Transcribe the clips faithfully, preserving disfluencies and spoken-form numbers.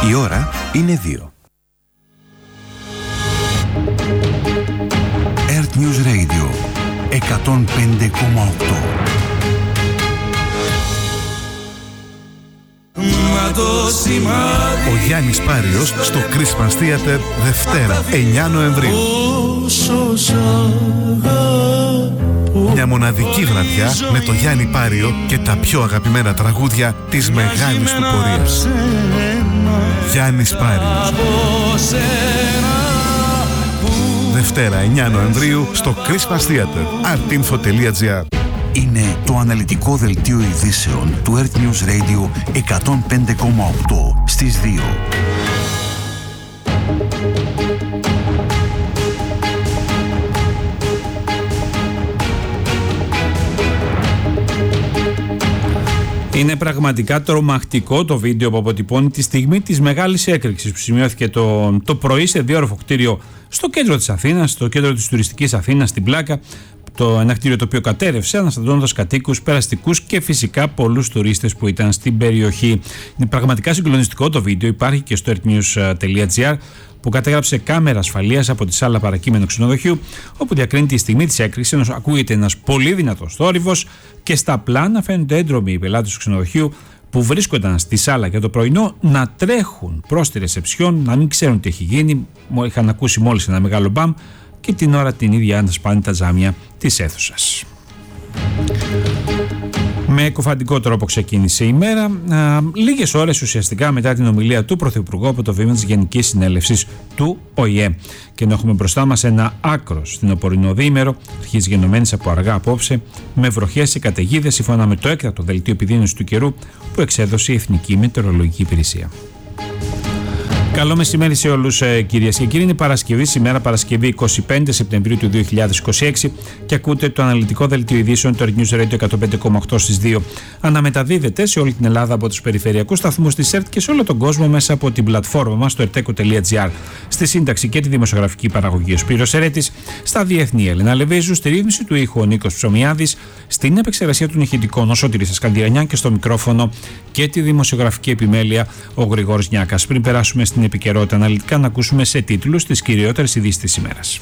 Η ώρα είναι δύο. Earth News Radio εκατόν πέντε κόμμα οκτώ. Ο Γιάννης Πάριος στο Christmas Theater Δευτέρα εννιά Νοεμβρίου. Μια μοναδική βραδιά με το Γιάννη Πάριο και τα πιο αγαπημένα τραγούδια της μεγάλης του πορείας. Γιάννης Πάριος. Δευτέρα εννιά Νοεμβρίου στο Christmas Theater artinfo τελεία gr. Είναι το αναλυτικό δελτίο ειδήσεων του Earth News Radio εκατόν πέντε κόμμα οκτώ στις δύο. Είναι πραγματικά τρομακτικό το βίντεο που αποτυπώνει τη στιγμή της μεγάλης έκρηξης που σημειώθηκε το, το πρωί σε διόροφο κτίριο στο κέντρο της Αθήνας, στο κέντρο της τουριστικής Αθήνας, στην Πλάκα. Το, ένα κτίριο το οποίο κατέρευσε, αναστατώνοντας κατοίκους, περαστικούς και φυσικά πολλούς τουρίστες που ήταν στην περιοχή. Είναι πραγματικά συγκλονιστικό το βίντεο, υπάρχει και στο earthnews τελεία gr, που κατέγραψε κάμερα ασφαλείας από τη σάλα παρακείμενου ξενοδοχείου, όπου διακρίνει τη στιγμή της έκρηξης, ενώ ακούγεται ένας πολύ δυνατός θόρυβος και στα πλάνα φαίνονται έντρομοι οι πελάτες του ξενοδοχείου που βρίσκονταν στη σάλα για το πρωινό να τρέχουν προς τη ρεσεψιόν, να μην ξέρουν τι έχει γίνει. Είχαν ακούσει μόλις ένα μεγάλο μπαμ και την ώρα την ίδια να σπάνε τα τζάμια της αίθουσας. Με εκοφαντικό τρόπο ξεκίνησε η μέρα, α, λίγες ώρες ουσιαστικά μετά την ομιλία του Πρωθυπουργού από το βήμα της Γενικής Συνέλευσης του Ο Η Ε. Και ενώ έχουμε μπροστά μας ένα άκρο στενοπορεινό διήμερο, αρχίζει γενομένης από αργά απόψε, με βροχές και καταιγίδες σύμφωνα με το έκτακτο δελτίο επιδείνωσης του καιρού που εξέδωσε η Εθνική Μετεωρολογική Υπηρεσία. Καλό μεσημέρι σε όλους, κυρίες και κύριοι. Είναι Παρασκευή, σήμερα Παρασκευή εικοστή πέμπτη Σεπτεμβρίου του δύο χιλιάδες είκοσι έξι και ακούτε το αναλυτικό δελτίο ειδήσεων του Earth News Radio εκατόν πέντε κόμμα οκτώ στις δύο. Αναμεταδίδεται σε όλη την Ελλάδα από τους περιφερειακούς σταθμούς της ΕΡΤ και σε όλο τον κόσμο μέσα από την πλατφόρμα μας στο ερτέκο τελεία gr. Στη σύνταξη και τη δημοσιογραφική παραγωγή ο Σπύρος Ερέτης, στα διεθνή Έλενα Λεβίζου, στη ρύθμιση του ήχου ο Νίκος Ψωμιάδης, στην επεξεργασία των ηχητικών ο Σωτήρης Ασκαντιανιάν και στο μικρόφωνο και τη δημοσιογραφική επιμέλεια ο Γρηγόρης Νιάκας. Πριν περάσουμε στην επικαιρότητα αναλυτικά, να ακούσουμε σε τίτλους τις κυριότερες ειδήσεις της ημέρας.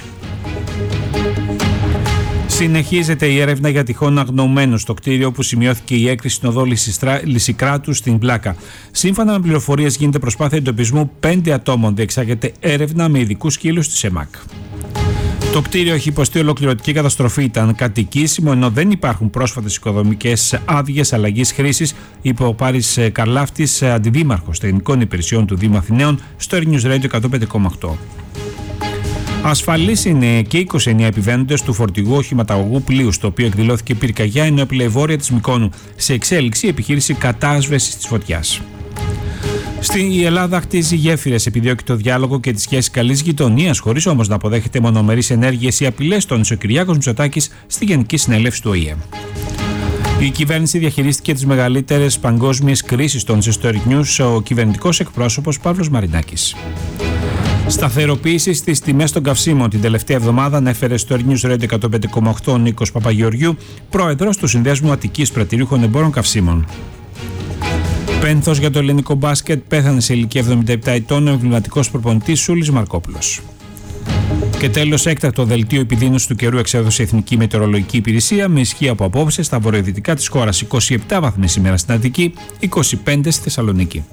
Συνεχίζεται η έρευνα για τυχόν αγνοωμένους στο κτίριο που σημειώθηκε η έκρηξη στην οδό Λυσικράτου στην Πλάκα. Σύμφωνα με πληροφορίες, γίνεται προσπάθεια εντοπισμού πέντε ατόμων. Διεξάγεται έρευνα με ειδικούς σκύλους της ΕΜΑΚ. Το κτίριο έχει υποστεί ολοκληρωτική καταστροφή. Ήταν κατοικήσιμο, ενώ δεν υπάρχουν πρόσφατες οικοδομικές άδειες αλλαγής χρήσης, είπε ο Πάρης Καρλάφτης, αντιδήμαρχος τεχνικών υπηρεσιών του Δήμου Αθηναίων, στο Earth News Radio εκατόν πέντε κόμμα οκτώ. Ασφαλείς είναι και είκοσι εννέα επιβαίνοντες του φορτηγού οχηματαγωγού πλοίου, στο οποίο εκδηλώθηκε πυρκαγιά, ενώ έπλεε βόρεια της Μυκόνου. Σε εξέλιξη επιχείρηση κατάσβεσης της φωτιάς. Στην Ελλάδα χτίζει γέφυρες, επιδιώκει το διάλογο και τη σχέση καλής γειτονίας, χωρίς όμως να αποδέχεται μονομερείς ενέργειες ή απειλές, τόνισε ο Κυριάκος Μητσοτάκης στη Γενική Συνέλευση του Ο Η Ε. Η κυβέρνηση διαχειρίστηκε τις μεγαλύτερες παγκόσμιες κρίσεις, τόνισε στο Earth News ο κυβερνητικός εκπρόσωπος Παύλος Μαρινάκης. Σταθεροποίηση στις τιμές των καυσίμων την τελευταία εβδομάδα ανέφερε στο Earth News Radio εκατόν πέντε κόμμα οκτώ ο Νίκος Παπαγεωργιού, πρόεδρος του Συνδέσμου Αττικής Πρατηρύχων Εμπόρων Καυσίμων. Πένθος για το ελληνικό μπάσκετ, πέθανε σε ηλικία εβδομήντα επτά ετών ο εμβληματικός προπονητής Σούλης Μαρκόπουλος. Και τέλος, έκτακτο δελτίο επιδείνωσης του καιρού εξέδωσε η Εθνική Μετεωρολογική Υπηρεσία, με ισχύ από απόψε στα βορειοδυτικά της χώρας. είκοσι επτά βαθμοί σήμερα στην Αττική, είκοσι πέντε στη Θεσσαλονίκη.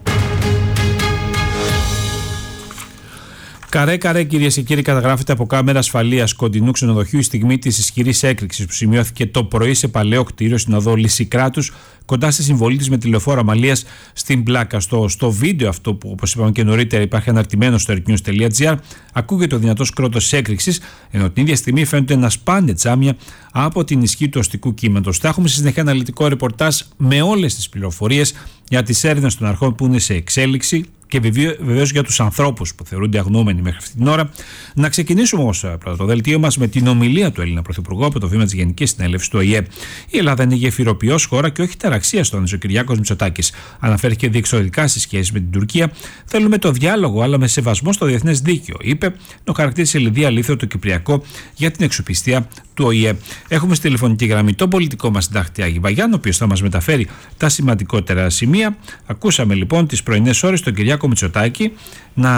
Καρέ καρέ, κυρίες και κύριοι, καταγράφεται από κάμερα ασφαλείας κοντινού ξενοδοχείου η στιγμή της ισχυρής έκρηξης που σημειώθηκε το πρωί σε παλαιό κτίριο στην οδό Λυσικράτους, κοντά στη συμβολή της με τη λεωφόρο Αμαλίας στην Πλάκα. Στο, στο βίντεο αυτό, που όπως είπαμε και νωρίτερα υπάρχει αναρτημένο στο earthnews τελεία gr, ακούγεται ο δυνατός κρότος της έκρηξης, ενώ την ίδια στιγμή φαίνονται να σπάνε τζάμια από την ισχύ του αστικού κύματος. Θα έχουμε στη συνέχεια αναλυτικό ρεπορτάζ με όλες τις πληροφορίες για τις έρευνες των αρχών που είναι σε εξέλιξη και βεβαίως για τους ανθρώπους που θεωρούνται αγνοούμενοι μέχρι αυτή την ώρα. Να ξεκινήσουμε όμως πρώτα το δελτίο μας με την ομιλία του Έλληνα Πρωθυπουργού από το βήμα της Γενικής Συνέλευσης του Ο Η Ε. Η Ελλάδα είναι γεφυροποιός χώρα και όχι ταραξία, στον ο Κυριάκος Μητσοτάκης. Αναφέρθηκε διεξοδικά στις σχέσεις με την Τουρκία. Θέλουμε το διάλογο, αλλά με σεβασμό στο διεθνές δίκαιο, είπε, ενώ χαρακτήρισε λιδία αλήθεια το Κυπριακό για την εξοπιστία του του Ο Η Ε. Έχουμε στη τηλεφωνική γραμμή τον πολιτικό μας συντάκτη Άγη Βαγιάννη, ο οποίος θα μας μεταφέρει τα σημαντικότερα σημεία. Ακούσαμε λοιπόν τις πρωινές ώρες τον Κυριάκο Μητσοτάκη να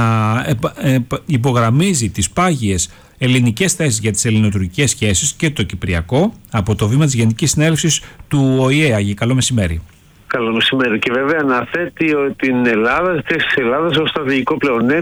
υπογραμμίζει τις πάγιες ελληνικές θέσεις για τις ελληνοτουρκικές σχέσεις και το κυπριακό από το βήμα της Γενικής Συνέλευσης του Ο Η Ε. Άγη, καλό μεσημέρι. Καλό μεσημέρι. Και βέβαια αναθέτει την Ελλάδα, τη θέση της Ελλάδας ως στρατηγικό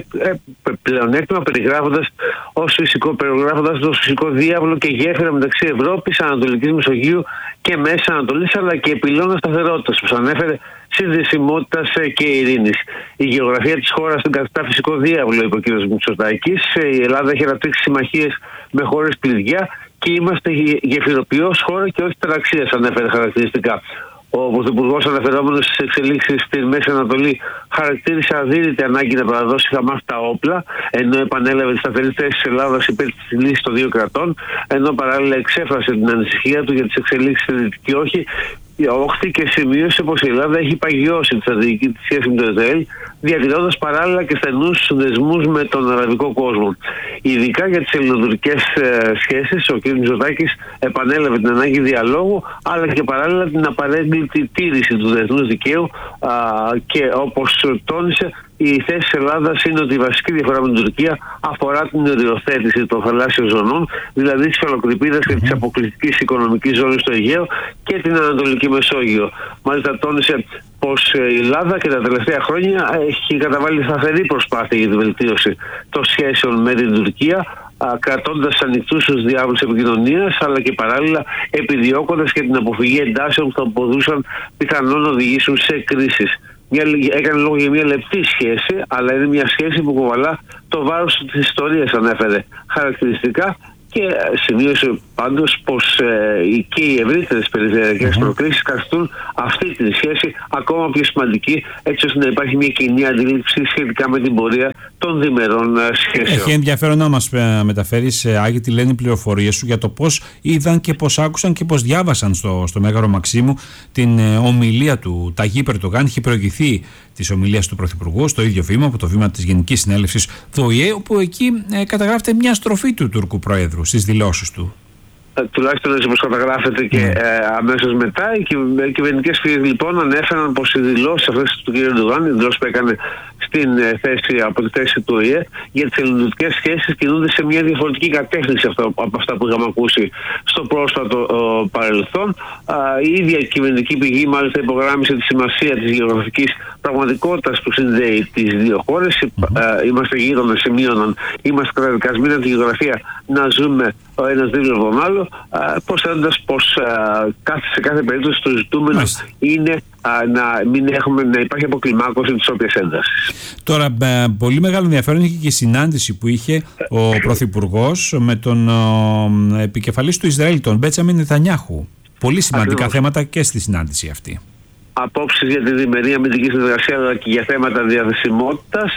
πλεονέκτημα, περιγράφοντας ως φυσικό, περιγράφοντας ως φυσικό διάβλο και γέφυρα μεταξύ Ευρώπης, Ανατολικής Μεσογείου και Μέσης Ανατολής, αλλά και πυλώνα σταθερότητας, που ανέφερε συνδεσιμότητας και ειρήνης. Η γεωγραφία της χώρας την καθιστά φυσικό διάβλο, είπε ο κ. Μητσοτάκης. Η Ελλάδα έχει αναπτύξει συμμαχίες με χώρες κλειδιά και είμαστε γεφυροποιός χώρα και όχι τεραξίας, ανέφερε χαρακτηριστικά. Ο Πρωθυπουργός, αναφερόμενος στις εξελίξεις στη Μέση Ανατολή, χαρακτήρισε αδύρυτη ανάγκη να παραδώσει η Χαμάς τα όπλα, ενώ επανέλαβε τη σταθερή θέση της Ελλάδας υπέρ της λύσης των δύο κρατών, ενώ παράλληλα εξέφρασε την ανησυχία του για τις εξελίξεις στη Δυτική Όχθη, όχθη και σημείωσε πως η Ελλάδα έχει παγιώσει τη στρατηγική της σχέση με το Ισραήλ, διατηρώντας παράλληλα και στενούς δεσμούς με τον αραβικό κόσμο. Ειδικά για τις ελληνοτουρκικές ε, σχέσεις, ο κ. Μητσοτάκης επανέλαβε την ανάγκη διαλόγου, αλλά και παράλληλα την απαρέγκλητη τήρηση του διεθνούς δικαίου α, και όπως τόνισε, η θέση της Ελλάδας είναι ότι η βασική διαφορά με την Τουρκία αφορά την οριοθέτηση των θαλάσσιων ζωνών, δηλαδή της Φαλοκρηπίδας και της αποκλειστικής οικονομικής ζώνης στο Αιγαίο και την Ανατολική Μεσόγειο. Μάλιστα τόνισε πως η Ελλάδα και τα τελευταία χρόνια έχει καταβάλει σταθερή προσπάθεια για τη βελτίωση των σχέσεων με την Τουρκία, κρατώντας ανοιχτούς τους διάβλους επικοινωνίας, αλλά και παράλληλα επιδιώκοντας και την αποφυγή εντάσεων που θα μπορούσαν πιθανόν να οδηγήσουν σε κρίσεις. Μια, έκανε λόγο για μια λεπτή σχέση, αλλά είναι μια σχέση που κουβαλά το βάρος της ιστορίας, ανέφερε χαρακτηριστικά, και σημείωσε πάντως πως ε, και οι ευρύτερες περιφερειακές mm-hmm. προκλήσεις καθιστούν αυτή τη σχέση ακόμα πιο σημαντική, έτσι ώστε να υπάρχει μια κοινή αντίληψη σχετικά με την πορεία των διμερών ε, σχέσεων. Έχει ενδιαφέρον να μας μεταφέρεις, Άγη, τι λένε οι πληροφορίες σου για το πώς είδαν και πώς άκουσαν και πώς διάβασαν στο, στο Μέγαρο Μαξίμου την ε, ομιλία του Ταγί Ερντογάν. Είχε προηγηθεί της ομιλίας του Πρωθυπουργού στο ίδιο βήμα, από το βήμα της Γενικής Συνέλευσης του Ο Η Ε, όπου εκεί ε, καταγράφεται μια στροφή του Τούρκου Προέδρου στις δηλώσεις του. Ε, τουλάχιστον έτσι όπως καταγράφεται και mm. ε, αμέσως μετά. Οι, κυβε, οι κυβερνητικές φυγές λοιπόν ανέφεραν πως οι δηλώσεις αυτές του κ. Ερντογάν, οι δηλώσεις που έκανε στην ε, θέση, από τη θέση του Ο Η Ε για τις ελληνοτουρκικές σχέσεις, κινούνται σε μια διαφορετική κατεύθυνση αυτό, από αυτά που είχαμε ακούσει στο πρόσφατο ο, παρελθόν. Α, η ίδια κυβερνητική πηγή μάλιστα υπογράμμισε τη σημασία της γεωγραφικής πραγματικότητας που συνδέει τις δύο χώρες. Mm-hmm. Α, είμαστε γείτονες, σημείωναν, είμαστε καταδικασμένοι από τη γεωγραφία να ζούμε ο ένας δίπλα από τον άλλο, προσθέτοντας πως α, σε κάθε περίπτωση το ζητούμενο Μάλιστα. είναι α, να μην έχουμε, να υπάρχει αποκλιμάκωση της όποιας έντασης. Τώρα, πολύ μεγάλο ενδιαφέρον είχε και η συνάντηση που είχε ο Πρωθυπουργός με τον ο, επικεφαλής του Ισραήλ, τον Μπέντσαμιν Νετανιάχου. Πολύ σημαντικά Ακριβώς. θέματα και στη συνάντηση αυτή. Απόψεις για τη διμερή αμυντική συνεργασία, αλλά και για θέματα διαθεσιμότητας,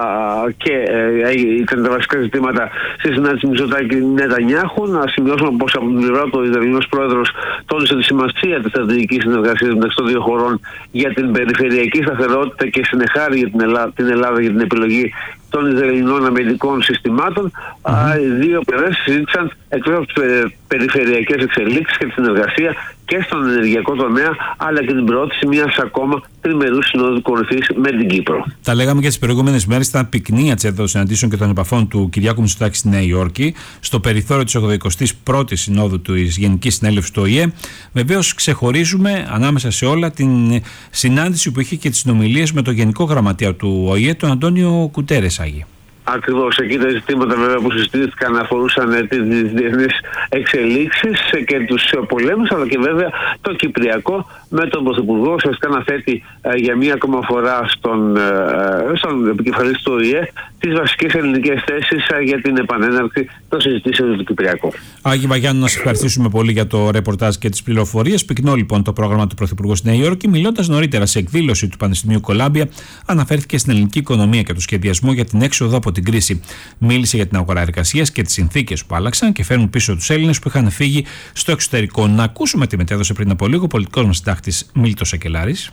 και ε, ήταν τα βασικά ζητήματα στη συνάντηση Μητσοτάκη Νετανιάχου. Να σημειώσουμε πως από την πλευρά του ο Ισραηλινός πρόεδρος τόνισε τη σημασία της στρατηγικής συνεργασίας μεταξύ των δύο χωρών για την περιφερειακή σταθερότητα και συνεχάρη για την Ελλάδα, την Ελλάδα για την επιλογή των Ισραηλινών αμυντικών συστημάτων. Mm-hmm. Οι δύο πλευρές συζήτησαν εκτός από τις περιφερειακές εξελίξεις και τη συνεργασία και στον ενεργειακό τομέα, αλλά και την προώθηση μιας ακόμα τριμερούς συνόδου κορυφής με την Κύπρο. Τα λέγαμε και τις προηγούμενες μέρες, ήταν πυκνή ατσέτα των συναντήσεων και των επαφών του Κυριάκου Μητσοτάκη στη Νέα Υόρκη, στο περιθώριο της ογδοηκοστής πρώτης Συνόδου της Γενικής Συνέλευσης του Ο Η Ε. Βεβαίως, ξεχωρίζουμε ανάμεσα σε όλα την συνάντηση που είχε και τις συνομιλίες με τον Γενικό Γραμματέα του Ο Η Ε, τον Αντώνιο Κουτέρες, Άγη. Ακριβώς, εκεί τα ζητήματα βέβαια που συζητήθηκαν αφορούσαν τις διεθνείς εξελίξεις και τους πολέμους, αλλά και βέβαια το Κυπριακό, με τον Πρωθυπουργό ουσιαστικά να θέτει ε, για μία ακόμα φορά στον, ε, στον επικεφαλής του Ο Η Ε τις βασικές ελληνικές θέσεις ε, για την επανέναρξη των συζητήσεων του Κυπριακού. Άγη Βαγιάννη, να σας ευχαριστήσουμε πολύ για το ρεπορτάζ και τις πληροφορίες. Πυκνό λοιπόν το πρόγραμμα του Πρωθυπουργού στη Νέα Υόρκη. Μιλώντας νωρίτερα σε εκδήλωση του Πανεπιστημίου Κολάμπια, αναφέρθηκε στην ελληνική οικονομία και το σχεδιασμό για την έξοδο από την κρίση. Μίλησε για την αγορά εργασίας και τις συνθήκες που άλλαξαν και φέρνουν πίσω τους Έλληνες που είχαν φύγει στο εξωτερικό. Να ακούσουμε τι μετέδωσε πριν από λίγο ο πολιτικός μας συντάκτης Μίλτος Σακελάρης.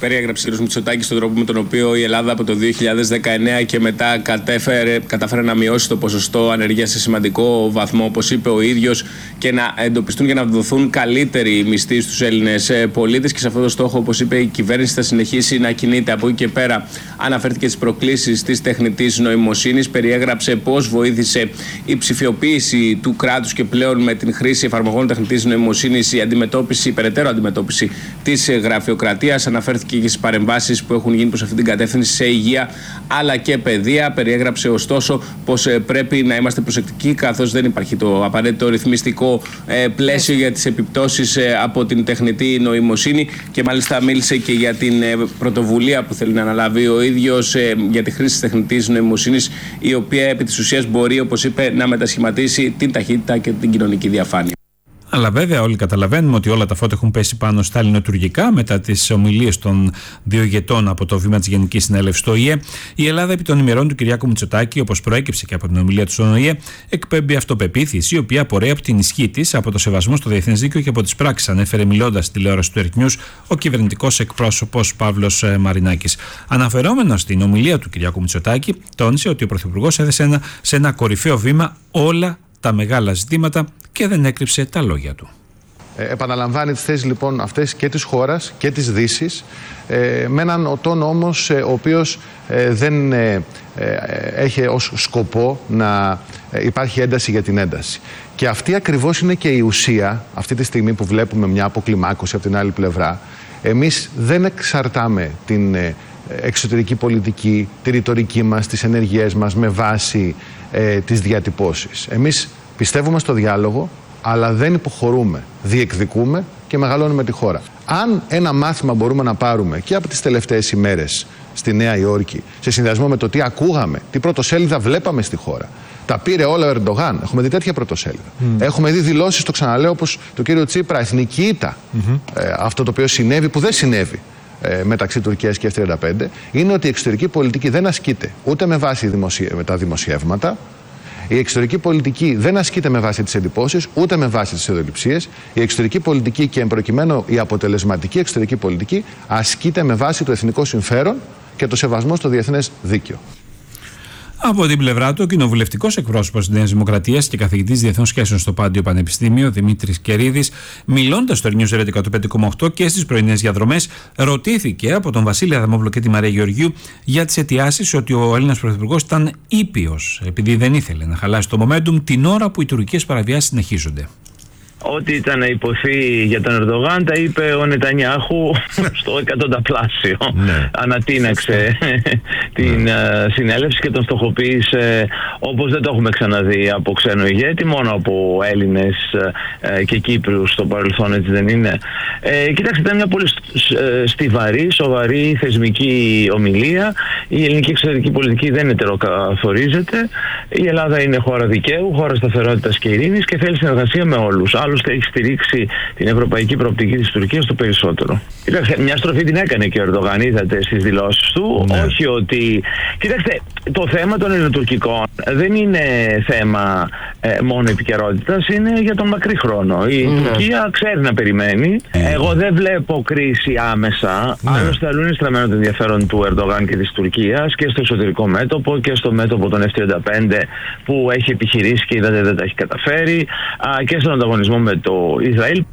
Περιέγραψε ο κ. Μητσοτάκης τον τρόπο με τον οποίο η Ελλάδα από το δύο χιλιάδες δεκαεννέα και μετά κατέφερε, κατάφερε να μειώσει το ποσοστό ανεργίας σε σημαντικό βαθμό, όπως είπε ο ίδιος, και να εντοπιστούν και να δοθούν καλύτεροι μισθοί στους Έλληνες πολίτες. Και σε αυτό το στόχο, όπως είπε, η κυβέρνηση θα συνεχίσει να κινείται. Από εκεί και πέρα, αναφέρθηκε στις προκλήσεις της τεχνητής νοημοσύνης, περιέγραψε πώς βοήθησε η ψηφιοποίηση του κράτους και πλέον με την χρήση εφαρμογών τεχνητής νοημοσύνης η αντιμετώπιση, η περαιτέρω αντιμετώπιση της γραφειοκρατίας. Αναφέρθηκε και στις παρεμβάσεις που έχουν γίνει προς αυτή την κατεύθυνση σε υγεία αλλά και παιδεία. Περιέγραψε ωστόσο πως πρέπει να είμαστε προσεκτικοί, καθώς δεν υπάρχει το απαραίτητο ρυθμιστικό πλαίσιο για τις επιπτώσεις από την τεχνητή νοημοσύνη, και μάλιστα μίλησε και για την πρωτοβουλία που θέλει να αναλάβει ο ίδιος για τη χρήση της τεχνητής νοημοσύνης, η οποία επί της ουσίας μπορεί, όπως είπε, να μετασχηματίσει την ταχύτητα και την κοινωνική διαφάνεια. Αλλά βέβαια όλοι καταλαβαίνουμε ότι όλα τα φώτα έχουν πέσει πάνω στα ελληνοτουρκικά μετά τις ομιλίες των δύο ηγετών από το βήμα της Γενικής Συνέλευσης του Ο Η Ε. Η Ελλάδα, επί των ημερών του Κυριάκου Μητσοτάκη, όπως προέκυψε και από την ομιλία του στον Ο Η Ε, εκπέμπει αυτοπεποίθηση, η οποία απορρέει από την ισχύ της, από το σεβασμό στο διεθνές δίκαιο και από τις πράξεις, ανέφερε μιλώντας στη τηλεόραση του Earth News ο κυβερνητικός εκπρόσωπος Παύλος Μαρινάκης. Αναφερόμενος στην ομιλία του Κυριάκου Μητσοτάκη, τόνισε ότι ο Πρωθυπουργός έθεσε ένα, σε ένα κορυφαίο βήμα όλα τα μεγάλα ζητήματα και δεν έκρυψε τα λόγια του. Ε, επαναλαμβάνει τις θέσεις λοιπόν αυτές και της χώρας και της Δύσης, ε, με έναν τόνο όμως ε, ο οποίος ε, δεν ε, ε, έχει ως σκοπό να ε, υπάρχει ένταση για την ένταση. Και αυτή ακριβώς είναι και η ουσία αυτή τη στιγμή που βλέπουμε μια αποκλιμάκωση από την άλλη πλευρά. Εμείς δεν εξαρτάμε την ε, εξωτερική πολιτική, τη ρητορική μας, τις ενεργειές μας με βάση ε, τις διατυπώσεις. Εμείς πιστεύουμε στο διάλογο, αλλά δεν υποχωρούμε. Διεκδικούμε και μεγαλώνουμε τη χώρα. Αν ένα μάθημα μπορούμε να πάρουμε και από τις τελευταίες ημέρες στη Νέα Υόρκη, σε συνδυασμό με το τι ακούγαμε, τι πρωτοσέλιδα βλέπαμε στη χώρα, τα πήρε όλα ο Ερντογάν. Έχουμε δει τέτοια πρωτοσέλιδα. Mm. Έχουμε δει δηλώσεις, το ξαναλέω, όπως του κύριου Τσίπρα, εθνική ήττα. Mm-hmm. Ε, αυτό το οποίο συνέβη, που δεν συνέβη ε, μεταξύ Τουρκίας και εφ τριάντα πέντε, είναι ότι η εξωτερική πολιτική δεν ασκείται ούτε με βάση δημοσιε... με τα δημοσιεύματα. Η εξωτερική πολιτική δεν ασκείται με βάση τις εντυπώσεις, ούτε με βάση τις ιδεολειψίες. Η εξωτερική πολιτική και εμπροκειμένου η αποτελεσματική εξωτερική πολιτική ασκείται με βάση το εθνικό συμφέρον και το σεβασμό στο διεθνές δίκαιο. Από την πλευρά του, ο κοινοβουλευτικός εκπρόσωπος της Νέας Δημοκρατίας και καθηγητής διεθνών σχέσεων στο Πάντιο Πανεπιστήμιο, Δημήτρης Κερίδης, μιλώντας στο News Radio εκατόν πέντε κόμμα οκτώ και στις πρωινές διαδρομές, ρωτήθηκε από τον Βασίλη Αδαμόπουλο και τη Μαρία Γεωργίου για τις αιτιάσεις ότι ο Έλληνας Πρωθυπουργός ήταν ήπιος, επειδή δεν ήθελε να χαλάσει το momentum την ώρα που οι τουρκικές παραβιάσεις συνεχίζονται. Ό,τι ήταν να υποθεί για τον Ερντογάν τα είπε ο Νετανιάχου στο εκατονταπλάσιο. Ναι. Ανατείναξε την ναι. συνέλευση και τον στοχοποίησε όπως δεν το έχουμε ξαναδεί από ξένο ηγέτη, μόνο από Έλληνες και Κύπριους στο παρελθόν, έτσι δεν είναι? Ε, κοιτάξτε, ήταν μια πολύ στιβαρή, σοβαρή θεσμική ομιλία. Η ελληνική εξωτερική πολιτική δεν ετεροκαθορίζεται. Η Ελλάδα είναι χώρα δικαίου, χώρα σταθερότητας και ειρήνης και θέλει συνεργασία με όλους. Άλλωστε έχει στηρίξει την ευρωπαϊκή προοπτική της Τουρκίας το περισσότερο. Κοιτάξτε, μια στροφή την έκανε και ο Ερντογάν, είδατε στις δηλώσεις του. Ναι. Όχι ότι... Κοιτάξτε, το θέμα των ελληνοτουρκικών δεν είναι θέμα ε, μόνο επικαιρότητας, είναι για τον μακρύ χρόνο. Η ναι. Τουρκία ξέρει να περιμένει. Ναι. Εγώ δεν βλέπω κρίση άμεσα. Ναι. Άλλωστε, αλλού είναι στραμμένο το ενδιαφέρον του Ερντογάν και της Τουρκίας και στο εσωτερικό μέτωπο και στο μέτωπο των εφ τριάντα πέντε που έχει επιχειρήσει και είδατε δεν τα έχει καταφέρει, α, και στον ανταγωνισμό με το Ισραήλ.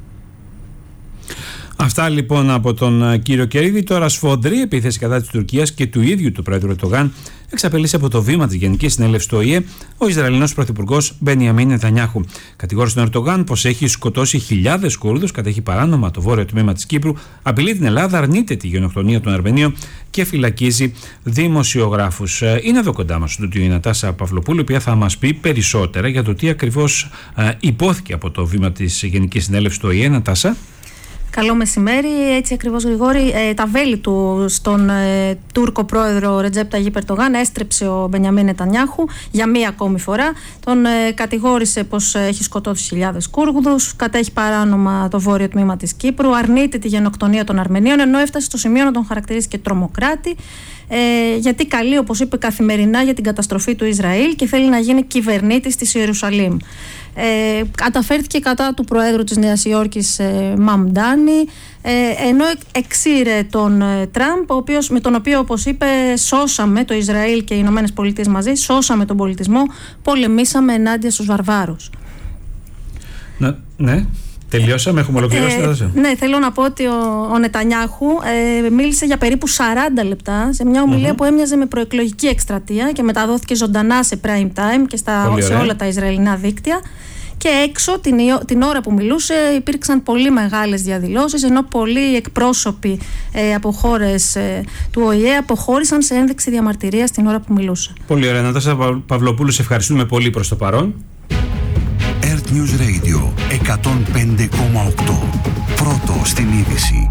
Αυτά λοιπόν από τον κύριο Κερίδη. Τώρα, σφοδρή επίθεση κατά της Τουρκίας και του ίδιου του πρόεδρου Ερντογάν εξαπελύσει από το βήμα της Γενικής Συνέλευσης του Ο Η Ε ο Ισραηλινός πρωθυπουργός Μπενιαμίν Νετανιάχου. Κατηγόρησε τον Ερντογάν πως έχει σκοτώσει χιλιάδες Κούρδους, κατέχει παράνομα το βόρειο τμήμα της Κύπρου, απειλεί την Ελλάδα, αρνείται τη γενοκτονία των Αρμενίων και φυλακίζει δημοσιογράφους. Είναι εδώ κοντά μας στο η Νατάσα Παυλοπούλου, η οποία θα μας πει περισσότερα για το τι ακριβώς ε, υπόθηκε από το βήμα της Γενικής Συνέλευσης του Ο Η Ε. Νατάσα. Καλό μεσημέρι. Έτσι ακριβώς, Γρηγόρη, ε, τα βέλη του στον ε, Τούρκο πρόεδρο Ρετζέπ Ταγίπ Ερντογάν έστρεψε ο Μπενιαμίν Νετανιάχου για μία ακόμη φορά. Τον ε, κατηγόρησε πως έχει σκοτώσει χιλιάδες Κούρδους, κατέχει παράνομα το βόρειο τμήμα της Κύπρου, αρνείται τη γενοκτονία των Αρμενίων, ενώ έφτασε στο σημείο να τον χαρακτηρίσει και τρομοκράτη, ε, γιατί καλεί, όπως είπε, καθημερινά για την καταστροφή του Ισραήλ και θέλει να γίνει κυβερνήτης της Ιερουσαλήμ. Ε, καταφέρθηκε κατά του Προέδρου της Νέας Υόρκης ε, Μαμντάνη, ε, ενώ εξήρε τον ε, Τραμπ, ο οποίος, με τον οποίο, όπως είπε, σώσαμε το Ισραήλ και οι Ηνωμένες Πολιτείες μαζί, σώσαμε τον πολιτισμό, πολεμήσαμε ενάντια στους βαρβάρους. Ναι, ναι. Τελειώσαμε, έχουμε ολοκληρώσει. Ε, ναι, θέλω να πω ότι ο, ο Νετανιάχου ε, μίλησε για περίπου σαράντα λεπτά σε μια ομιλία mm-hmm. που έμοιαζε με προεκλογική εκστρατεία και μεταδόθηκε ζωντανά σε prime time και στα, σε όλα τα Ισραηλινά δίκτυα. Και έξω την, την ώρα που μιλούσε υπήρξαν πολύ μεγάλες διαδηλώσεις, ενώ πολλοί εκπρόσωποι ε, από χώρες ε, του Ο Η Ε αποχώρησαν σε ένδειξη διαμαρτυρίας την ώρα που μιλούσε. Πολύ ωραία. Νατάσα Παυλοπούλου, σε ευχαριστούμε πολύ προς το παρόν. Earth News Radio εκατόν πέντε κόμμα οκτώ. Πρώτο στην είδηση.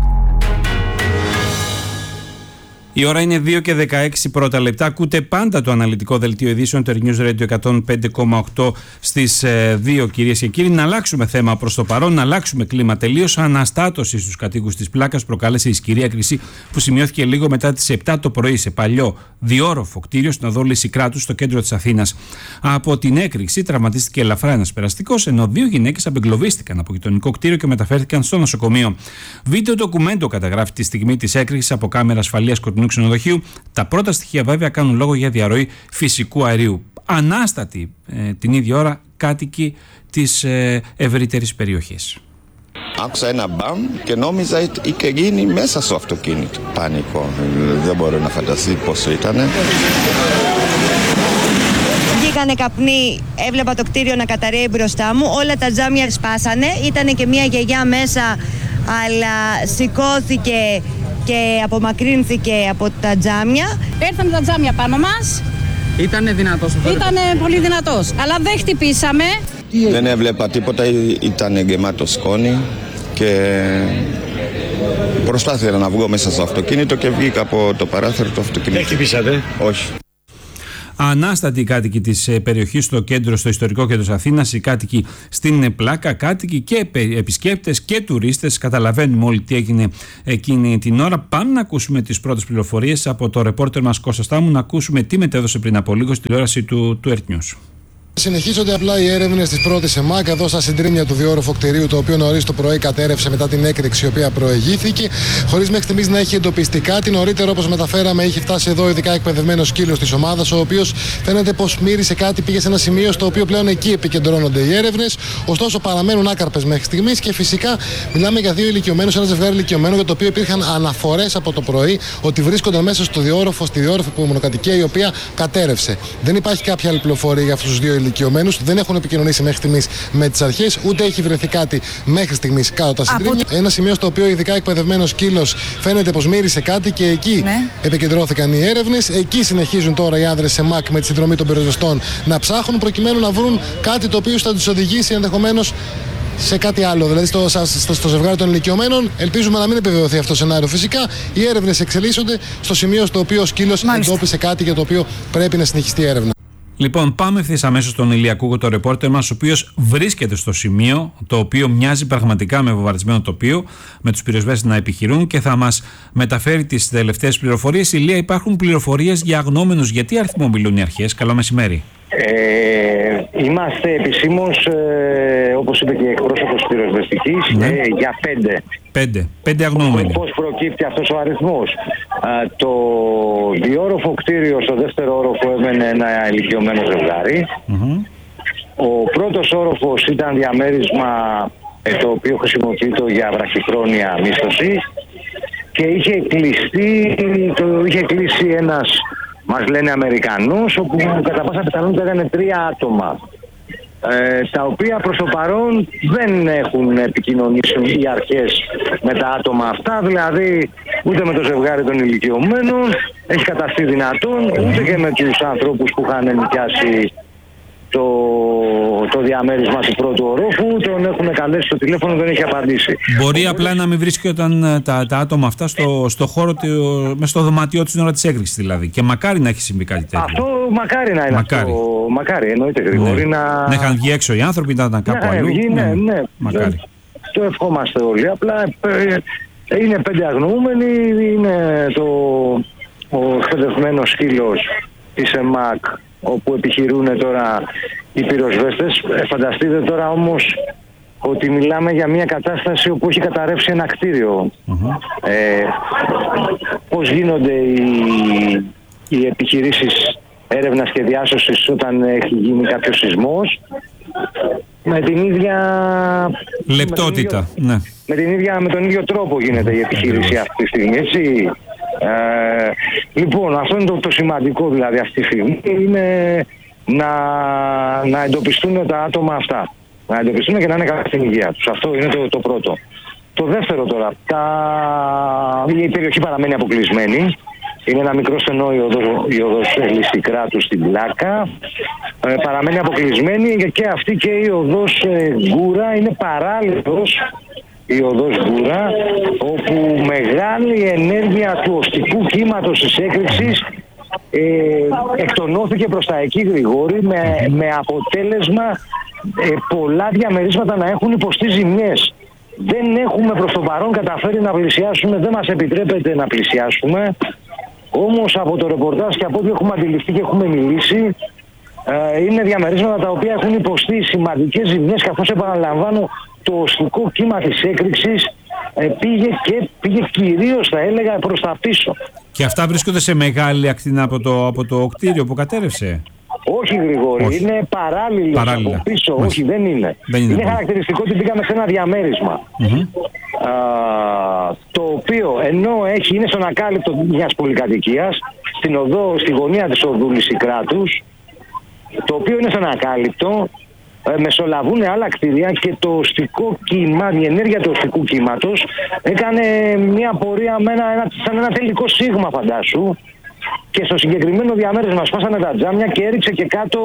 Η ώρα είναι δύο και δεκαέξι πρώτα λεπτά. Ακούτε πάντα το αναλυτικό δελτίο ειδήσεων του Earth News Radio εκατόν πέντε κόμμα οκτώ στις δύο, κυρίες και κύριοι. Να αλλάξουμε θέμα προς το παρόν, να αλλάξουμε κλίμα τελείως. Αναστάτωση στους κατοίκους της Πλάκας προκάλεσε ισχυρή έκρηξη που σημειώθηκε λίγο μετά τις επτά το πρωί σε παλιό διόροφο κτίριο στην οδό Λυσικράτου στο κέντρο της Αθήνας. Από την έκρηξη τραυματίστηκε ελαφρά ένας περαστικός, ενώ δύο γυναίκες απεγκλωβίστηκαν από γειτονικό κτίριο και μεταφέρθηκαν στο νοσοκομείο. Βίντεο ντοκουμέντο καταγράφει τη στιγμή της έκρηξης από κάμερα ασφαλείας κοντινού ξενοδοχείου. Τα πρώτα στοιχεία βέβαια κάνουν λόγο για διαρροή φυσικού αερίου. Ανάστατοι ε, την ίδια ώρα κάτοικοι της ε, ευρύτερης περιοχής. Άκουσα ένα μπαμ και νόμιζα είχε γίνει μέσα στο αυτοκίνητο. Πανικό. Δεν μπορώ να φανταστεί πόσο ήτανε. Βγήκανε καπνοί, έβλεπα το κτίριο να καταρρέει μπροστά μου. Όλα τα τζάμια σπάσανε. Ήτανε και μια γιαγιά μέσα, αλλά σηκώθηκε και απομακρύνθηκε από τα τζάμια. Έρθαν τα τζάμια πάνω μας. Ήτανε δυνατός. Ήτανε πολύ δυνατός, αλλά δεν χτυπήσαμε. Δεν έβλεπα τίποτα, ήταν γεμάτο σκόνη και προσπάθησα να βγω μέσα στο αυτοκίνητο και βγήκα από το παράθυρο του αυτοκίνητου. Δεν χτυπήσατε? Όχι. Ανάστατοι οι κάτοικοι της περιοχής στο κέντρο, στο ιστορικό κέντρο της Αθήνας, οι κάτοικοι στην Πλάκα, κάτοικοι και επισκέπτες και τουρίστες. Καταλαβαίνουμε όλοι τι έγινε εκείνη την ώρα. Πάμε να ακούσουμε τις πρώτες πληροφορίες από το ρεπόρτερ μας Κώστα Στάμου, να ακούσουμε τι μετέδωσε πριν από λίγο στη τηλεόραση του, του Earth News. Συνεχίζονται απλά οι έρευνες της πρώτης ΕΜΑΚ εδώ στα συντρίμμια του διόρροφου κτηρίου, το οποίο νωρίς το πρωί κατέρευσε μετά την έκρηξη η οποία προηγήθηκε, χωρίς μέχρι στιγμής να έχει εντοπιστεί κάτι. Νωρίτερα, όπως μεταφέραμε, είχε φτάσει εδώ ειδικά εκπαιδευμένος σκύλος της ομάδας, ο οποίος φαίνεται πως μύρισε κάτι, πήγε σε ένα σημείο στο οποίο πλέον εκεί επικεντρώνονται οι έρευνες. Ωστόσο, παραμένουν άκαρπες μέχρι στιγμής και φυσικά μιλάμε για δύο ηλικιωμένους, ένα ζευγάρι ηλικιωμένο, για το οποίο υπήρχαν αναφορές από το πρωί ότι βρίσκονταν μέσα στο διόρροφο, στη διόρροφη μονοκατοικία η οποία κατέρευσε. Δεν υπάρχει κάποια άλλη πληροφορία για αυτούς τους δύο ηλικιωμένους, δεν έχουν επικοινωνήσει μέχρι στιγμής με τις αρχές, ούτε έχει βρεθεί κάτι μέχρι στιγμής κάτω τα συντρίμμια. Από... Ένα σημείο στο οποίο ειδικά εκπαιδευμένος σκύλος φαίνεται πως μύρισε κάτι και εκεί ναι. επικεντρώθηκαν οι έρευνες. Εκεί συνεχίζουν τώρα οι άνδρες σε ΜΑΚ με τη συνδρομή των πυροσβεστών να ψάχνουν προκειμένου να βρουν κάτι το οποίο θα τους οδηγήσει ενδεχομένως σε κάτι άλλο, δηλαδή στο, στο, στο ζευγάρι των ηλικιωμένων. Ελπίζουμε να μην επιβεβαιωθεί αυτό το σενάριο. Φυσικά, οι έρευνες εξελίσσονται στο σημείο στο οποίο ο σκύλος εντόπισε κάτι για το οποίο πρέπει να συνεχιστεί η έρευνα. Λοιπόν, πάμε ευθύς αμέσως στον Ηλιακούγο, το ρεπόρτερ μας, ο οποίος βρίσκεται στο σημείο, το οποίο μοιάζει πραγματικά με βομβαρδισμένο τοπίο, με τους πυροσβέστες να επιχειρούν και θα μας μεταφέρει τις τελευταίες πληροφορίες. Ηλία, υπάρχουν πληροφορίες για αγνώμενους? Γιατί αριθμό μιλούν οι αρχές? Καλό μεσημέρι. Ε, είμαστε επισήμως, ε, όπως είπε και η εκπρόσωπος της πυροσβεστικής, ναι. ε, για πέντε. Πέντε. Πέντε αγνώμενοι. Πώς προκύπτει αυτός ο αριθμός? Α, το διόροφο κτίριο στο δεύτερο όροφο έμενε ένα ηλικιωμένο ζευγάρι. Mm-hmm. Ο πρώτος όροφος ήταν διαμέρισμα ε, το οποίο χρησιμοποιείται για βραχυχρόνια μίσθωση και είχε κλειστεί, το, είχε κλείσει ένας, μας λένε, Αμερικανός, όπου κατά πάσα πιθανότητα ήταν τρία άτομα, ε, τα οποία προς το παρόν δεν έχουν επικοινωνήσει οι αρχές με τα άτομα αυτά, δηλαδή ούτε με το ζευγάρι των ηλικιωμένων έχει καταστεί δυνατόν, ούτε και με τους ανθρώπους που είχαν νοικιάσει το, το διαμέρισμα του πρώτου ορόφου. Τον έχουν καλέσει στο τηλέφωνο, δεν έχει απαντήσει. Μπορεί Οπότε... απλά να μην βρίσκονταν τα, τα άτομα αυτά στο, στο χώρο, μέσα στο δωμάτιό της την ώρα της έκρηξης δηλαδή. Και μακάρι να έχει συμβεί κάτι τέτοιο. Αυτό μακάρι να είναι. Μακάρι. Αυτό. Μακάρι, εννοείται, Γρηγόρη. Ναι. Να... να είχαν βγει έξω οι άνθρωποι, να ήταν κάπου αλλού. Βγει, ναι, ναι, ναι. Μακάρι. Το ευχόμαστε όλοι. Απλά είναι πέντε αγνοούμενοι, είναι το, ο εκπαιδευμένος σκύλος της ΕΜΑΚ, όπου επιχειρούν τώρα οι πυροσβέστες. Φανταστείτε τώρα όμως ότι μιλάμε για μια κατάσταση όπου έχει καταρρεύσει ένα κτίριο. Mm-hmm. Ε, πώς γίνονται οι, οι επιχειρήσεις έρευνας και διάσωσης όταν έχει γίνει κάποιος σεισμός? Με την ίδια λεπτότητα, με τον ίδιο, ναι. με, την ίδια, με τον ίδιο τρόπο γίνεται η επιχείρηση αυτή τη στιγμή, έτσι. Ε, λοιπόν, αυτό είναι το, το σημαντικό δηλαδή αυτή τη στιγμή, είναι να, να εντοπιστούν τα άτομα αυτά. Να εντοπιστούν και να είναι καλά στην υγεία τους. Αυτό είναι το, το πρώτο. Το δεύτερο τώρα, τα... η περιοχή παραμένει αποκλεισμένη. Είναι ένα μικρό στενό η οδός, η οδός Λυσικράτου στην Πλάκα. Ε, παραμένει αποκλεισμένη και αυτή και η οδός ε, Γκούρα είναι παράλληλος η οδός Γκούρα, όπου μεγάλη ενέργεια του οστικού κύματος της έκρηξης ε, εκτονώθηκε προς τα εκεί, Γρηγόρη, με, με αποτέλεσμα ε, πολλά διαμερίσματα να έχουν υποστεί ζημιές. Δεν έχουμε προς το παρόν καταφέρει να πλησιάσουμε, δεν μας επιτρέπεται να πλησιάσουμε. Όμως από το ρεπορτάζ και από ό,τι έχουμε αντιληφθεί και έχουμε μιλήσει, ε, είναι διαμερίσματα τα οποία έχουν υποστεί σημαντικές ζημιές, καθώς επαναλαμβάνω το οστικό κύμα της έκρηξης ε, πήγε και πήγε κυρίως, θα έλεγα, προς τα πίσω. Και αυτά βρίσκονται σε μεγάλη ακτινά από το, από το κτίριο που κατέρευσε? Όχι, Γρηγόρη, όχι. Είναι παράλληλο από πίσω. Όχι, όχι δεν είναι. Δεν είναι, είναι χαρακτηριστικό ότι πήγαμε σε ένα διαμέρισμα. Mm-hmm. Α, το οποίο ενώ έχει, είναι στον ακάλυπτο μιας πολυκατοικίας, στην οδό, στη γωνία της οδού Λυσικράτους, το οποίο είναι στον ακάλυπτο, ε, μεσολαβούν άλλα κτίρια και το οστικό κύμα, η ενέργεια του οστικού κύματος έκανε μια πορεία με ένα, ένα, σαν ένα τελικό σίγμα, φαντάσου. Και στο συγκεκριμένο διαμέρισμα σπάσανε τα τζάμια και έριξε και κάτω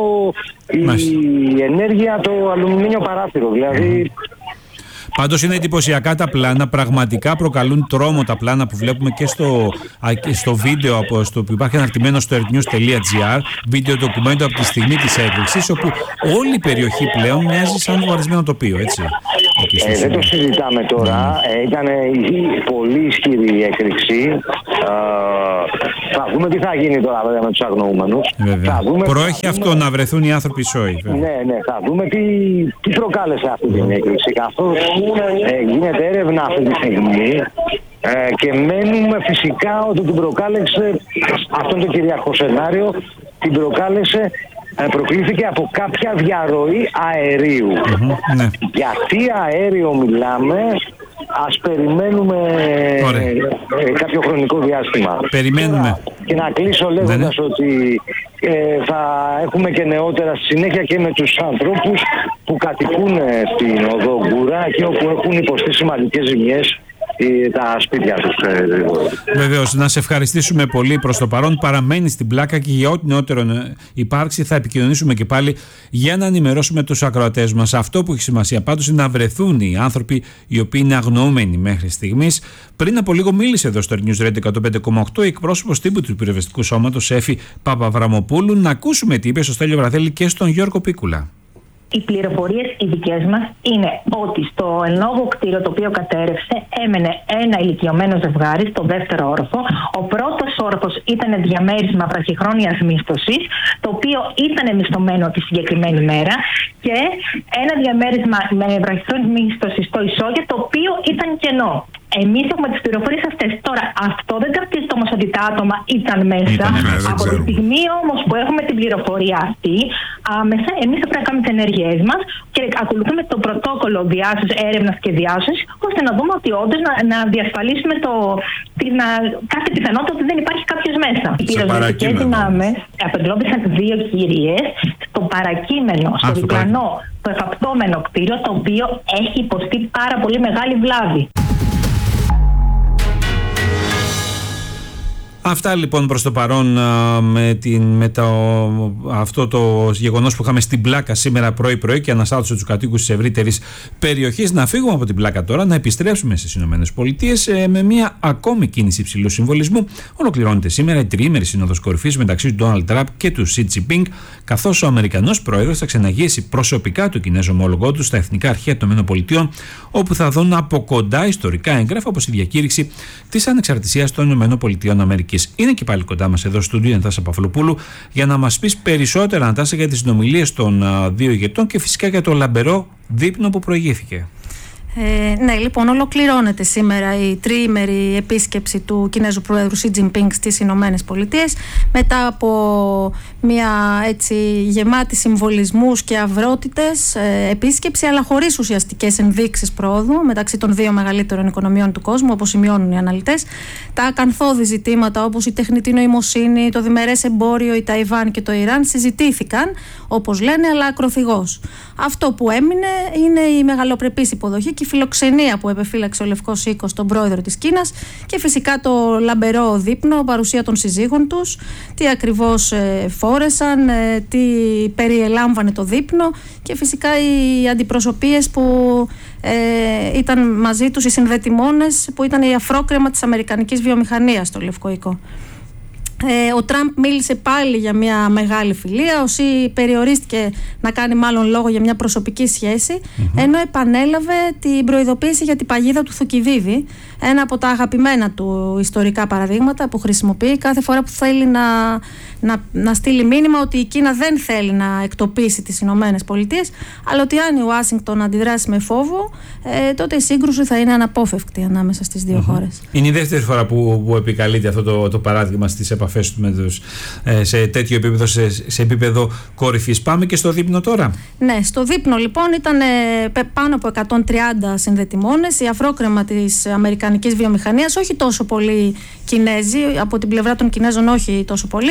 η ενέργεια το αλουμινίο παράθυρο. Δηλαδή... Πάντως είναι εντυπωσιακά τα πλάνα, πραγματικά προκαλούν τρόμο τα πλάνα που βλέπουμε και στο, στο βίντεο από, στο, που υπάρχει αναρτημένο στο earthnews τελεία gr, βίντεο ντοκουμέντο από τη στιγμή της έκρηξης, όπου όλη η περιοχή πλέον μοιάζει σαν βουαρισμένο τοπίο, έτσι. Ε, δεν το συζητάμε τώρα, mm. ε, ήταν πολύ ισχυρή η έκρηξη. Ε, θα δούμε τι θα γίνει τώρα βέβαια με τους αγνοούμενους. Θα δούμε, Προέχει θα αυτό δούμε... να βρεθούν οι άνθρωποι σόοι. Ναι, ναι, θα δούμε τι, τι προκάλεσε αυτή την έκρηξη. Καθώς ε, γίνεται έρευνα αυτή τη στιγμή ε, και μένουμε φυσικά ότι την προκάλεσε, αυτό είναι το κυριαρχό σενάριο, την προκάλεσε, ε, προκλήθηκε από κάποια διαρροή αερίου. Mm-hmm, ναι. Γιατί αέριο μιλάμε, ας περιμένουμε ε, κάποιο χρονικό διάστημα. Περιμένουμε. Τώρα, και να κλείσω λέγοντας ναι, ότι ε, θα έχουμε και νεότερα στη συνέχεια και με τους ανθρώπους που κατοικούν στην οδό Γκούρα και όπου έχουν υποστεί σημαντικές ζημιές τα σπίτια τους. Βεβαίως, να σε ευχαριστήσουμε πολύ προς το παρόν. Παραμένει στην Πλάκα και για ό,τι νεότερο υπάρξει θα επικοινωνήσουμε και πάλι για να ενημερώσουμε τους ακροατές μας. Αυτό που έχει σημασία πάντως είναι να βρεθούν οι άνθρωποι οι οποίοι είναι αγνοούμενοι μέχρι στιγμής. Πριν από λίγο μίλησε εδώ στο earthnews radio εκατόν πέντε κόμμα οκτώ εκπρόσωπος τύπου του Πυροσβεστικού Σώματος Εφη Παπαβραμοπούλου. Να ακούσουμε τι είπε στο Στέλιο Βραδέλη και στον Γιώργο Πίκουλα. Οι πληροφορίες οι δικές μας είναι ότι στο εν λόγω κτίριο το οποίο κατέρευσε έμενε ένα ηλικιωμένο ζευγάρι στο δεύτερο όροφο. Ο πρώτος όροφος ήταν διαμέρισμα βραχυχρόνιας μίσθωσης, το οποίο ήταν μισθωμένο τη συγκεκριμένη μέρα, και ένα διαμέρισμα με βραχυχρόνια μίσθωση στο ισόγειο, το οποίο ήταν κενό. Εμείς έχουμε τις πληροφορίες αυτές. Τώρα, αυτό δεν καθίσταται όμως ότι τα άτομα ήταν μέσα. Ήταν, ναι, από τη στιγμή όμως που έχουμε την πληροφορία αυτή, άμεσα εμείς θα πρέπει να κάνουμε τις ενέργειές μας και ακολουθούμε το πρωτόκολλο διάσωσης, έρευνας και διάσωσης, ώστε να δούμε ότι όντως να, να διασφαλίσουμε το, την, να, κάθε πιθανότητα ότι δεν υπάρχει κάποιος μέσα. Οι πυροσβεστικές δυνάμεις απεγκλώβησαν δύο κυρίες στο παρακείμενο, στο διπλανό, το εφαπτώμενο κτίριο, το οποίο έχει υποστεί πάρα πολύ μεγάλη βλάβη. Αυτά λοιπόν προς το παρόν με, την, με το, αυτό το γεγονός που είχαμε στην Πλάκα σήμερα πρωί-πρωί και αναστάτωσε τους κατοίκους της ευρύτερης περιοχής. Να φύγουμε από την Πλάκα τώρα, να επιστρέψουμε στις Ηνωμένες Πολιτείες με μια ακόμη κίνηση υψηλού συμβολισμού. Ολοκληρώνεται σήμερα η τριήμερη σύνοδος κορυφής μεταξύ του Ντόναλντ Τραμπ και του Σι Τζινπίνγκ, καθώς ο Αμερικανός πρόεδρος θα ξεναγήσει προσωπικά του Κινέζο ομόλογό του στα Εθνικά Αρχεία των ΗΠΑ, όπου θα δουν από κοντά ιστορικά έγγραφα όπως η διακήρυξη της ανεξαρτησίας των ΗΠΑ. Αμερικής. Είναι και πάλι κοντά μας εδώ στο στούντιο η Νατάσα Παυλοπούλου για να μας πεις περισσότερα, Νατάσα, για τις συνομιλίες των α, δύο ηγετών και φυσικά για το λαμπερό δείπνο που προηγήθηκε. Ε, ναι, λοιπόν, ολοκληρώνεται σήμερα η τριήμερη επίσκεψη του Κινέζου Προέδρου Σι Τζινπίνγκ στις Ηνωμένες Πολιτείες, μετά από μια έτσι γεμάτη συμβολισμούς και αυρότητες ε, επίσκεψη, αλλά χωρίς ουσιαστικές ενδείξεις πρόοδου μεταξύ των δύο μεγαλύτερων οικονομιών του κόσμου, όπως σημειώνουν οι αναλυτές. Τα ακανθώδη ζητήματα όπως η τεχνητή νοημοσύνη, το διμερές εμπόριο, η Ταϊβάν και το Ιράν συζητήθηκαν, όπως λένε, αλλά ακροθυγώς. Αυτό που έμεινε είναι η μεγαλοπρεπής υποδοχή και η φιλοξενία που επεφύλαξε ο Λευκός Οίκος στον πρόεδρο της Κίνας και φυσικά το λαμπερό δείπνο, παρουσία των συζύγων τους, τι ακριβώς ε, φόρεσαν, ε, τι περιελάμβανε το δείπνο και φυσικά οι αντιπροσωπείες που ε, ήταν μαζί τους, οι συνδετημόνες που ήταν η αφρόκρεμα της αμερικανικής βιομηχανίας στο Λευκό Οίκο. Ε, ο Τραμπ μίλησε πάλι για μια μεγάλη φιλία, ο Σι περιορίστηκε να κάνει μάλλον λόγο για μια προσωπική σχέση, mm-hmm. ενώ επανέλαβε την προειδοποίηση για την παγίδα του Θουκυδίδη, ένα από τα αγαπημένα του ιστορικά παραδείγματα που χρησιμοποιεί κάθε φορά που θέλει να, να, να στείλει μήνυμα ότι η Κίνα δεν θέλει να εκτοπίσει τις Ηνωμένες Πολιτείες, αλλά ότι αν η Ουάσιγκτον αντιδράσει με φόβο, ε, τότε η σύγκρουση θα είναι αναπόφευκτη ανάμεσα στις δύο mm-hmm. χώρες. Είναι η δεύτερη φορά που, που επικαλείται αυτό το, το παράδειγμα στις επαφές του με τους, ε, σε τέτοιο επίπεδο, σε, σε επίπεδο κορυφής. Πάμε και στο δείπνο τώρα. Ναι, στο δείπνο λοιπόν ήταν ε, πάνω από εκατόν τριάντα συνδετημόνες, η αφρόκρεμα της αμερικανικής βιομηχανίας, όχι τόσο πολύ Κινέζοι, από την πλευρά των Κινέζων όχι τόσο πολύ.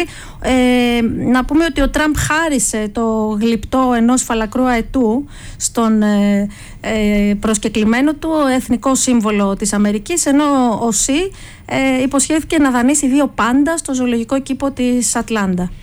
Ε, να πούμε ότι ο Τραμπ χάρισε το γλυπτό ενός φαλακρού αετού στον ε, ε, προσκεκλημένο του, εθνικό σύμβολο της Αμερικής, ενώ ο Σι ε, υποσχέθηκε να δανείσει δύο πάντα στο ζωολογικό κήπο της Ατλάντα.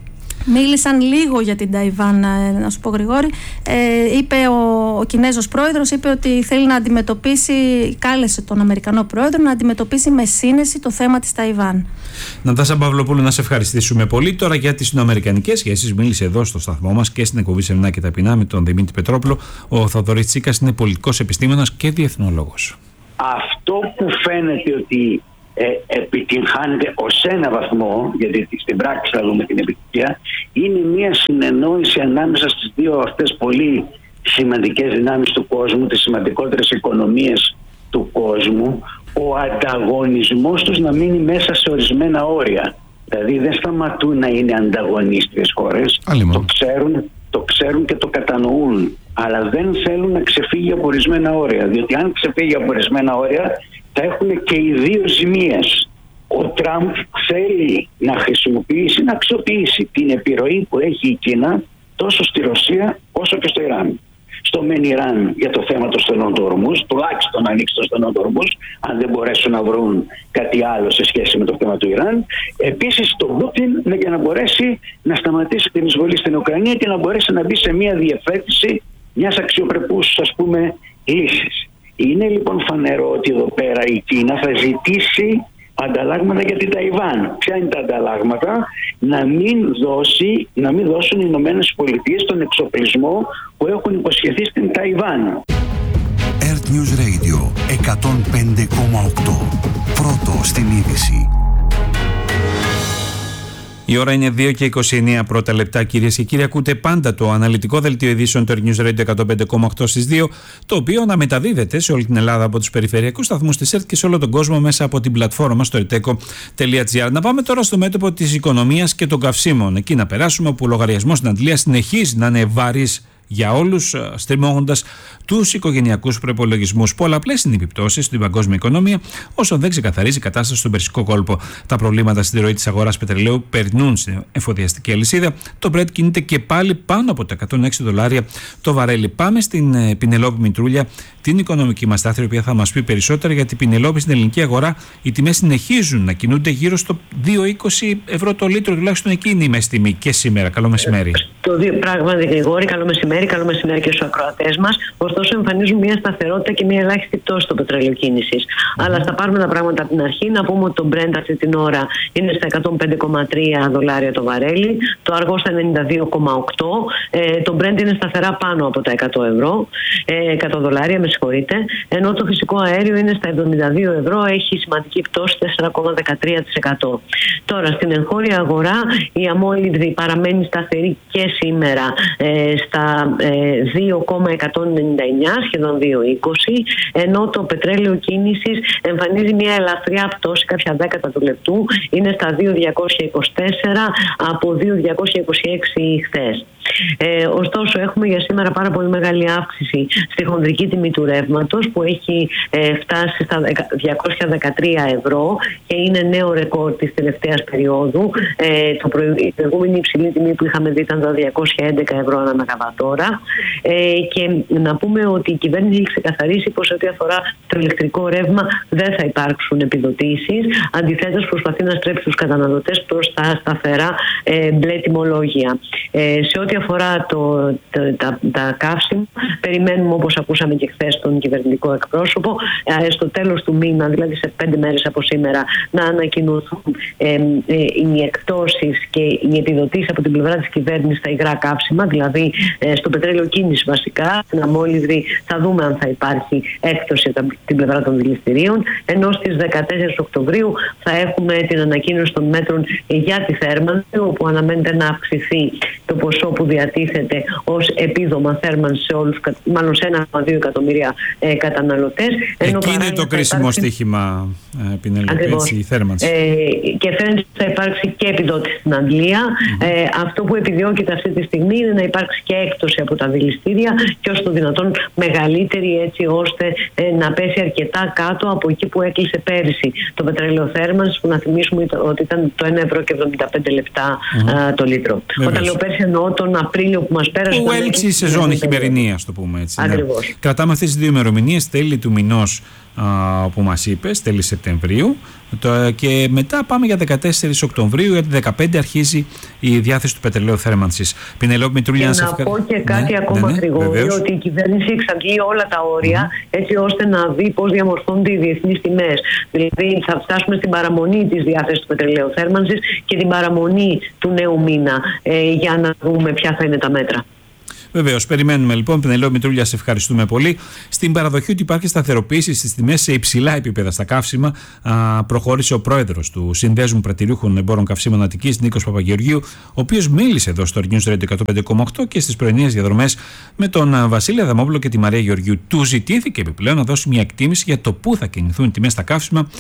Μίλησαν λίγο για την Ταϊβάν, να σου πω Γρηγόρη. Ε, είπε ο, ο Κινέζος πρόεδρος είπε ότι θέλει να αντιμετωπίσει, κάλεσε τον Αμερικανό πρόεδρο να αντιμετωπίσει με σύνεση το θέμα της Ταϊβάν. Νατάσα Παυλοπούλου, να σε ευχαριστήσουμε πολύ. Τώρα για τις ινοαμερικανικές σχέσεις μίλησε εδώ στο σταθμό μας και στην εκπομπή Σεμνά και Ταπεινά με τον Δημήτρη Πετρόπουλο. Ο Θοδωρής Τσίκας είναι πολιτικός επιστήμονας και διεθνολόγος. Αυτό που φαίνεται ότι Ε, επιτυγχάνεται ως ένα βαθμό, γιατί στην πράξη θα δούμε την επιτυχία, είναι μια συνεννόηση ανάμεσα στις δύο αυτές πολύ σημαντικές δυνάμεις του κόσμου, τις σημαντικότερες οικονομίες του κόσμου, ο ανταγωνισμός τους να μείνει μέσα σε ορισμένα όρια. Δηλαδή δεν σταματούν να είναι ανταγωνίστριες χώρες, το ξέρουν, το ξέρουν και το κατανοούν, αλλά δεν θέλουν να ξεφύγει από ορισμένα όρια, διότι αν ξεφύγει από ορισμένα όρια θα έχουν και οι δύο ζημίες. Ο Τραμπ θέλει να χρησιμοποιήσει, να αξιοποιήσει την επιρροή που έχει η Κίνα τόσο στη Ρωσία όσο και στο Ιράν. Στο μεν Ιράν για το θέμα των στενών του Ορμούζ, τουλάχιστον να ανοίξει το στενό του Ορμούζ, αν δεν μπορέσουν να βρουν κάτι άλλο σε σχέση με το θέμα του Ιράν. Επίσης στον Πούτιν για να μπορέσει να σταματήσει την εισβολή στην Ουκρανία και να μπορέσει να μπει σε μια διευθέτηση μιας αξιοπρεπούς, ας πούμε, λύσης. Είναι λοιπόν φανερό ότι εδώ πέρα η Κίνα θα ζητήσει ανταλλάγματα για την Ταϊβάν. Ποια είναι τα ανταλλάγματα? Να μην, δώσει, να μην δώσουν οι Ηνωμένες Πολιτείες τον εξοπλισμό που έχουν υποσχεθεί στην Ταϊβάν. Earth News Radio εκατόν πέντε κόμμα οκτώ. Πρώτο στην είδηση. Η ώρα είναι δύο και είκοσι εννέα πρώτα λεπτά, κυρίες και κύριοι. Ακούτε πάντα το αναλυτικό δελτίο ειδήσεων του Earth News Radio εκατόν πέντε κόμμα οκτώ στις δύο, το οποίο αναμεταδίδεται σε όλη την Ελλάδα από τους περιφερειακούς σταθμούς της ΕΡΤ και σε όλο τον κόσμο μέσα από την πλατφόρμα στο ερτέκο τελεία τζι άρ. Να πάμε τώρα στο μέτωπο της οικονομίας και των καυσίμων. Εκεί να περάσουμε, όπου ο λογαριασμός στην Αντλία συνεχίζει να είναι βαρύς για όλους, στριμώγοντας τους οικογενειακούς προϋπολογισμούς. Πολλαπλές είναι οι επιπτώσεις στην παγκόσμια οικονομία, όσο δεν ξεκαθαρίζει η κατάσταση στον Περσικό κόλπο. Τα προβλήματα στη ροή της αγοράς πετρελαίου περνούν στην εφοδιαστική αλυσίδα. Το Brent κινείται και πάλι πάνω από τα εκατόν έξι δολάρια το βαρέλι. Πάμε στην Πινελόπη Μητρούλια, την οικονομική μας στάθερη, η οποία θα μας πει περισσότερα, γιατί Πινελόπη στην ελληνική αγορά οι τιμές συνεχίζουν να κινούνται γύρω στο δύο είκοσι ευρώ το λίτρο, τουλάχιστον εκεί είναι η μέση τιμή και σήμερα. Καλό μεσημέρι. Το δύο πράγματι, Γρηγόρη, καλό μεσημέρι. μεσημέρι. Καλό μεσημέρι και στους ακροατές μας. Ωστόσο, εμφανίζουν μια σταθερότητα και μια ελάχιστη πτώση στο πετρέλαιο κίνησης. Mm-hmm. Αλλά στα πάρουμε τα πράγματα από την αρχή. Να πούμε ότι το Brent αυτή την ώρα είναι στα εκατόν πέντε κόμμα τρία δολάρια το βαρέλι, το αργό στα ενενήντα δύο κόμμα οκτώ. Ε, το Brent είναι σταθερά πάνω από τα εκατό ευρώ, ε, εκατό δολάρια, με συγχωρείτε. Ενώ το φυσικό αέριο είναι στα εβδομήντα δύο ευρώ, έχει σημαντική πτώση τέσσερα κόμμα δεκατρία τοις εκατό. Τώρα, στην εγχώρια αγορά η αμόλυβδη παραμένει σταθερή και σήμερα ε, στα ε, δύο κόμμα εκατόν ενενήντα εννιά, σχεδόν δύο κόμμα είκοσι, ενώ το πετρέλαιο κίνησης εμφανίζει μια ελαφριά πτώση, κάποια δέκατα του λεπτού, είναι στα δύο χιλιάδες διακόσια είκοσι τέσσερα από δύο χιλιάδες διακόσια είκοσι έξι χθες. Ε, ωστόσο, έχουμε για σήμερα πάρα πολύ μεγάλη αύξηση στη χονδρική τιμή του ρεύματος, που έχει ε, φτάσει στα διακόσια δεκατρία ευρώ και είναι νέο ρεκόρ της τελευταίας περίοδου. Ε, το προ... Η προηγούμενη υψηλή τιμή που είχαμε δει ήταν τα διακόσια έντεκα ευρώ ανά μεγαβατόρα. Ε, και να πούμε ότι η κυβέρνηση έχει ξεκαθαρίσει πως ό,τι αφορά το ηλεκτρικό ρεύμα δεν θα υπάρξουν επιδοτήσεις. Αντιθέτως, προσπαθεί να στρέψει τους καταναλωτές προς τα σταθερά ε, μπλε τιμολόγια. Ε, σε ό,τι αφορά το, το, τα, τα καύσιμα, περιμένουμε, όπως ακούσαμε και χθες τον κυβερνητικό εκπρόσωπο, ε, στο τέλος του μήνα, δηλαδή σε πέντε μέρες από σήμερα, να ανακοινωθούν ε, ε, οι εκπτώσεις και οι επιδοτήσεις από την πλευρά της κυβέρνησης στα υγρά καύσιμα, δηλαδή ε, στο πετρέλαιο κίνηση βασικά, στην αμόλυβδη θα δούμε αν θα υπάρχει έκπτωση από την πλευρά των δηληστηρίων, ενώ στις δεκατέσσερις Οκτωβρίου θα έχουμε την ανακοίνωση των μέτρων για τη θέρμανση, όπου αναμένεται να αυξηθεί το ποσό που διατίθεται ως επίδομα θέρμανση σε όλους, μάλλον σε ένα κόμμα δύο εκατομμύρια ε, καταναλωτές. Εκεί είναι το κρίσιμο υπάρξει... στοίχημα, ε, Πινελόπη, έτσι, η θέρμανση. Ε, και φαίνεται ότι θα υπάρξει και επιδότηση στην Αγγλία. Mm-hmm. Ε, αυτό που επιδιώκεται αυτή τη στιγμή είναι να υπάρξει και έκπτωση από τα δηληστήρια και όσο το δυνατόν μεγαλύτερη, έτσι ώστε ε, να πέσει αρκετά κάτω από εκεί που έκλεισε πέρυσι το πετρέλαιο θέρμανση, που να θυμίσουμε ότι ήταν το ένα ευρώ και εβδομήντα πέντε λεπτά mm-hmm. το λίτρο. Βεβαίως. Όταν λέω πέρυσι, εννοώ τον Απρίλιο που μας πέρασε. Που έληξε η σεζόν, η χειμερινή, ας το πούμε έτσι. Ακριβώς. Ναι. Κρατάμε αυτές τις δύο ημερομηνίες, τέλη του μηνός α, που μας είπες, τέλη Σεπτεμβρίου, το, και μετά πάμε για δεκατέσσερις Οκτωβρίου, γιατί δεκαπέντε αρχίζει η διάθεση του πετρελαίου θέρμανσης. Πινελόπη Μητρούλη, να, να ευχα... πω και κάτι ναι, ακόμα ναι, ναι, γρήγορο, ότι η κυβέρνηση εξαντλεί όλα τα όρια mm-hmm. έτσι ώστε να δει πώς διαμορφώνονται οι διεθνείς τιμές. Δηλαδή θα φτάσουμε στην παραμονή της διάθεσης του πετρελαίου θέρμανσης και την παραμονή του νέου μήνα ε, για να δούμε ποια θα είναι τα μέτρα. Βεβαίως, περιμένουμε λοιπόν. Πινελόπη Μητρούλια, σε ευχαριστούμε πολύ. Στην παραδοχή ότι υπάρχει σταθεροποίηση στις τιμές σε υψηλά επίπεδα στα καύσιμα, α, προχώρησε ο πρόεδρος του Συνδέσμου Πρατηριούχων Εμπόρων Καυσίμων Αττικής, Νίκος Παπαγεωργίου, ο οποίος μίλησε εδώ στο News Radio εκατόν πέντε κόμμα οκτώ και στις πρωινές διαδρομές με τον Βασίλη Αδαμόπουλο και τη Μαρία Γεωργίου. Του ζητήθηκε επιπλέον να δώσει μια εκτίμηση για το πού θα κινηθούν οι τιμές στα καύσιμα